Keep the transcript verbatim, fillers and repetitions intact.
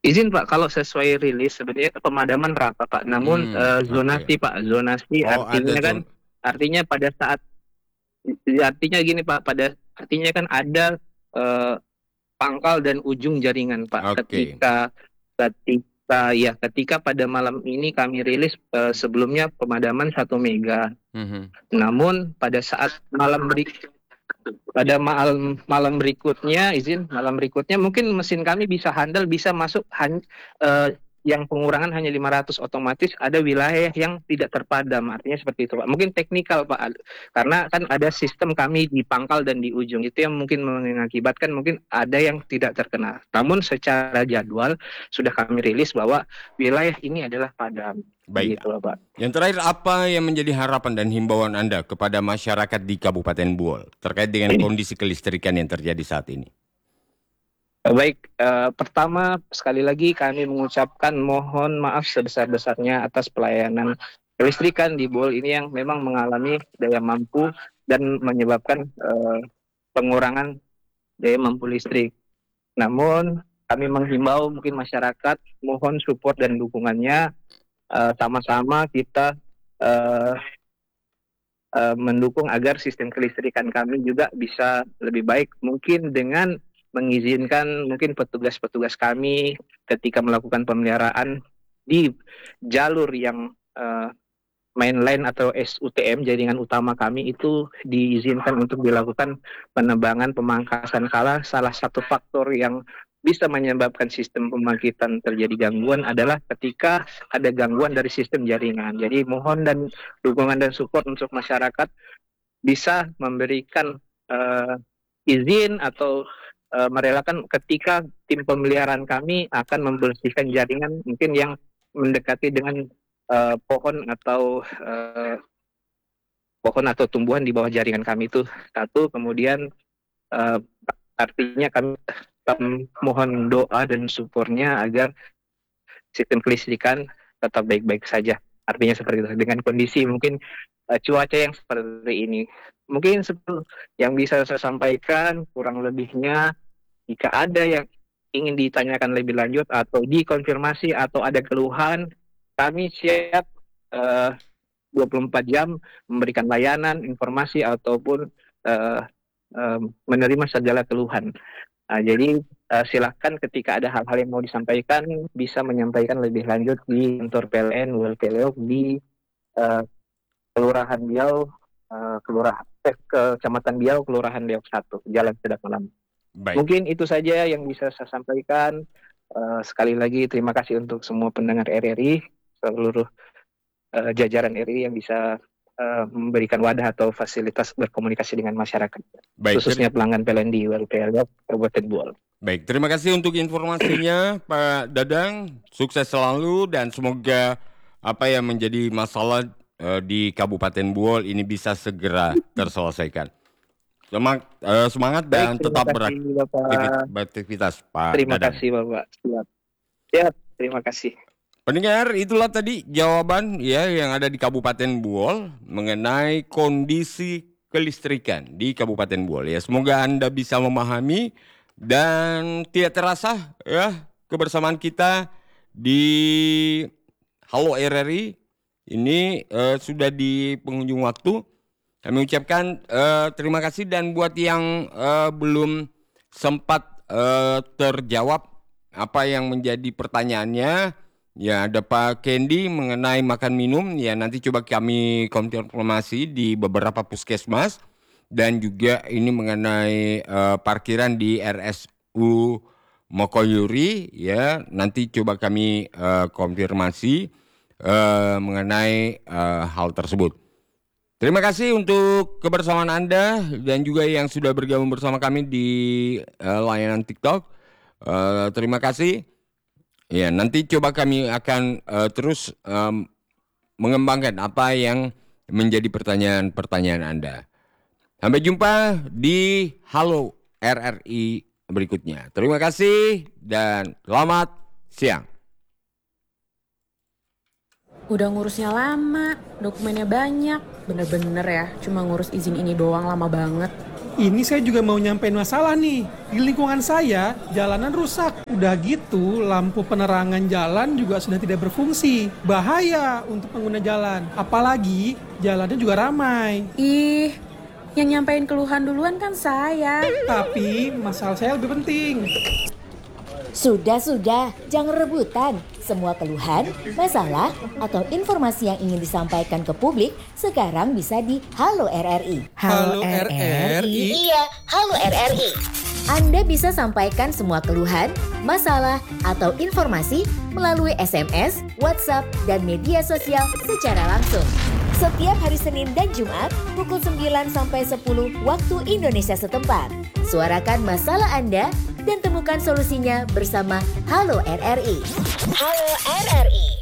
Izin Pak, kalau sesuai rilis sebenarnya pemadaman rata Pak, namun Hmm, eh, oke. zonasi Pak, zonasi Oh, ada artinya kan, zon. artinya pada saat, artinya gini Pak, pada artinya kan ada eh, pangkal dan ujung jaringan Pak. Oke. Ketika ketika ya ketika pada malam ini kami rilis eh, sebelumnya pemadaman satu mega. Mhm. Namun pada saat malam beri, pada malam malam berikutnya, izin malam berikutnya mungkin mesin kami bisa handal, bisa masuk han, eh, yang pengurangan hanya lima ratus, otomatis ada wilayah yang tidak terpadam, artinya seperti itu Pak. Mungkin teknikal Pak, karena kan ada sistem kami di pangkal dan di ujung, itu yang mungkin mengakibatkan mungkin ada yang tidak terkena. Namun secara jadwal sudah kami rilis bahwa wilayah ini adalah padam, Baik. begitu Pak. Yang terakhir, apa yang menjadi harapan dan himbauan Anda kepada masyarakat di Kabupaten Buol terkait dengan kondisi kelistrikan yang terjadi saat ini? Baik, eh, pertama sekali lagi kami mengucapkan mohon maaf sebesar-besarnya atas pelayanan kelistrikan di Bol ini yang memang mengalami daya mampu dan menyebabkan eh, pengurangan daya mampu listrik. Namun kami menghimbau mungkin masyarakat mohon support dan dukungannya, eh, sama-sama kita eh, eh, mendukung agar sistem kelistrikan kami juga bisa lebih baik, mungkin dengan mengizinkan mungkin petugas-petugas kami ketika melakukan pemeliharaan di jalur yang uh, mainline atau S U T M, jaringan utama kami, itu diizinkan untuk dilakukan penebangan pemangkasan kala. Salah satu faktor yang bisa menyebabkan sistem pembangkitan terjadi gangguan adalah ketika ada gangguan dari sistem jaringan. Jadi mohon dan dukungan dan support untuk masyarakat bisa memberikan uh, izin atau uh, merelakan ketika tim pemeliharaan kami akan membersihkan jaringan mungkin yang mendekati dengan uh, pohon atau uh, pohon atau tumbuhan di bawah jaringan kami itu satu. Kemudian uh, artinya kami mohon doa dan supportnya agar sistem kelistrikan tetap baik-baik saja. Artinya seperti itu. Dengan kondisi mungkin uh, cuaca yang seperti ini. Mungkin seperti yang bisa saya sampaikan, kurang lebihnya jika ada yang ingin ditanyakan lebih lanjut atau dikonfirmasi atau ada keluhan, kami siap uh, dua puluh empat jam memberikan layanan, informasi ataupun uh, uh, menerima segala keluhan. Nah, jadi uh, silakan ketika ada hal-hal yang mau disampaikan bisa menyampaikan lebih lanjut di kantor P L N U L P L O di uh, Kelurahan Biau, uh, Kelurahan eh, Kecamatan Biau, Kelurahan Biau satu, Jalan Sedak Malam. Baik. Mungkin itu saja yang bisa saya sampaikan. Uh, sekali lagi terima kasih untuk semua pendengar R R I, seluruh uh, jajaran R R I yang bisa uh, memberikan wadah atau fasilitas berkomunikasi dengan masyarakat, Baik. khususnya pelanggan P L N di U L P L O Kabupaten Buol. Baik, terima kasih untuk informasinya Pak Dadang. Sukses selalu dan semoga apa yang menjadi masalah eh, di Kabupaten Buol ini bisa segera terselesaikan. Semangat, eh, semangat Baik, dan terima tetap kasih Bapak. beraktivitas Pak Terima Dadang. kasih Bapak. Siap. Siap, terima kasih. Pendengar, itulah tadi jawaban ya yang ada di Kabupaten Buol mengenai kondisi kelistrikan di Kabupaten Buol. Ya, semoga Anda bisa memahami dan tidak terasa ya kebersamaan kita di Halo R R I ini eh, sudah di penghujung waktu. Kami ucapkan eh, terima kasih dan buat yang eh, belum sempat eh, terjawab apa yang menjadi pertanyaannya, ya ada Pak Kendi mengenai makan minum, ya nanti coba kami konfirmasi di beberapa puskesmas dan juga ini mengenai uh, parkiran di R S U Mokoyuri, ya nanti coba kami uh, konfirmasi uh, mengenai uh, hal tersebut. Terima kasih untuk kebersamaan Anda dan juga yang sudah bergabung bersama kami di uh, layanan TikTok. Uh, terima kasih. Ya, nanti coba kami akan uh, terus um, mengembangkan apa yang menjadi pertanyaan-pertanyaan Anda. Sampai jumpa di Halo R R I berikutnya. Terima kasih dan selamat siang. Udah ngurusnya lama, dokumennya banyak. Bener-bener ya, cuma ngurus izin ini doang lama banget. Ini saya juga mau nyampein masalah nih. Di lingkungan saya, jalanan rusak. Udah gitu, lampu penerangan jalan juga sudah tidak berfungsi. Bahaya untuk pengguna jalan. Apalagi, jalannya juga ramai. Ih, yang nyampein keluhan duluan kan saya. Tapi, masalah saya lebih penting. Sudah-sudah, jangan rebutan. Semua keluhan, masalah, atau informasi yang ingin disampaikan ke publik sekarang bisa di Halo R R I. Halo R R I? Iya, Halo R R I. Anda bisa sampaikan semua keluhan, masalah, atau informasi melalui S M S, WhatsApp, dan media sosial secara langsung. Setiap hari Senin dan Jumat pukul sembilan sampai sepuluh waktu Indonesia setempat. Suarakan masalah Anda dan temukan solusinya bersama Halo R R I. Halo R R I.